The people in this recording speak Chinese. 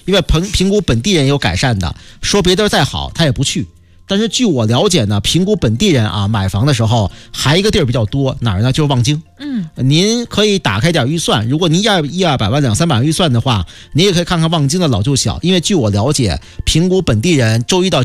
因为评估本地人有改善的，说别地再好他也不去。但是据我了解呢，评估本地人啊买房的时候还一个地儿比较多，哪儿呢？就是望京。您可以打开点预算，如果您100-200万、200-300万预算的话，您也可以看看望京的老旧小，因为据我了解，评估本地人周1到